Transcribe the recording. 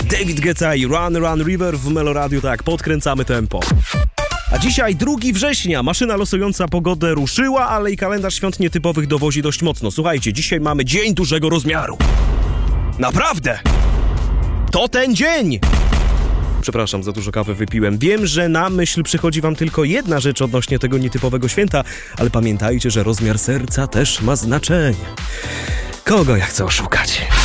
David Guetta i Run Run River w Meloradiu, tak, podkręcamy tempo. A dzisiaj 2 września, maszyna losująca pogodę ruszyła, ale i kalendarz świąt nietypowych dowozi dość mocno. Słuchajcie, dzisiaj mamy dzień dużego rozmiaru. Naprawdę! To ten dzień! Przepraszam, za dużo kawy wypiłem. Wiem, że na myśl przychodzi wam tylko jedna rzecz odnośnie tego nietypowego święta, ale pamiętajcie, że rozmiar serca też ma znaczenie. Kogo ja chcę oszukać?